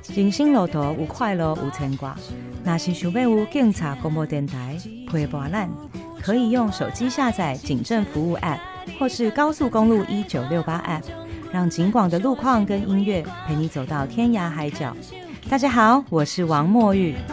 人生路途有快乐有牵挂，若是想要有警察广播电台陪伴咱，可以用手机下载警政服务 App 或是高速公路1968 App， 让警广的路况跟音乐陪你走到天涯海角。大家好，我是王墨玉。